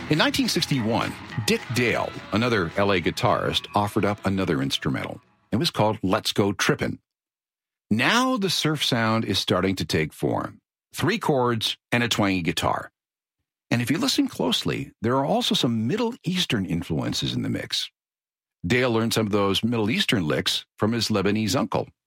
In 1961, Dick Dale, another LA guitarist, offered up another instrumental. It was called Let's Go Trippin'. Now the surf sound is starting to take form. 3 chords and a twangy guitar. And if you listen closely, there are also some Middle Eastern influences in the mix. Dale learned some of those Middle Eastern licks from his Lebanese uncle.